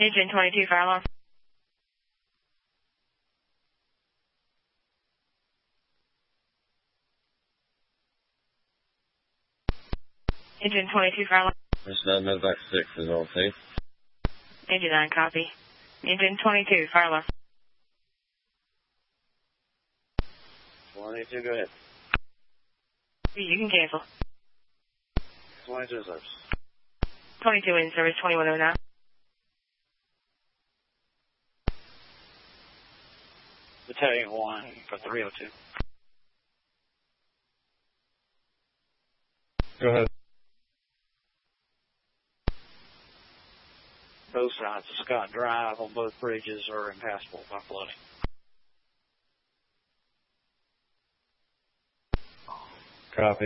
Engine 22, fire alarm. Engine 22, fire alarm. This is Medevac 6 is all safe. Engine 9, copy. Engine 22, fire alarm. 22, go ahead. You can cancel. 22 service. 22 in service, 2109. Battalion 1 for 302. Go ahead. Both sides of Scott Drive on both bridges are impassable by flooding. Copy.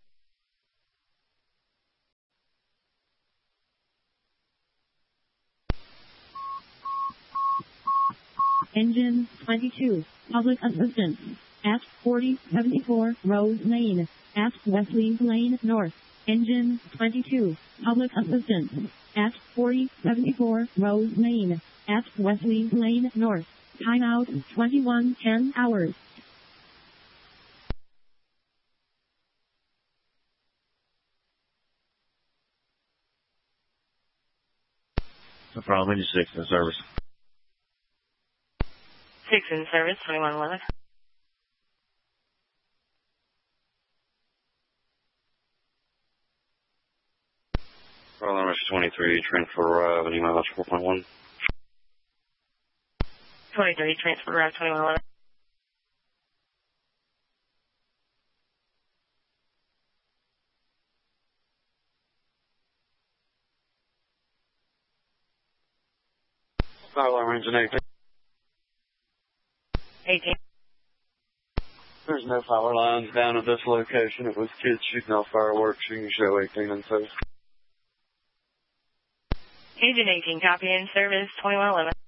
Engine 22, public assistance, at 4074 Rose Lane, at Wesley Lane North. Engine 22, public assistance, at 4074 Rose Lane, at Wesley Lane North. Timeout 21:10 hours. No problem. Engine 6 in service. 6 in service, 2111. Roland Rush 23, transfer Avenue mileage 4.1. 23, transfer drive 2111. Fire alarm engine 18. 18. There's no power lines down at this location. It was kids shooting off fireworks. You can show 18 in service. Engine 18, copy in service, 2111.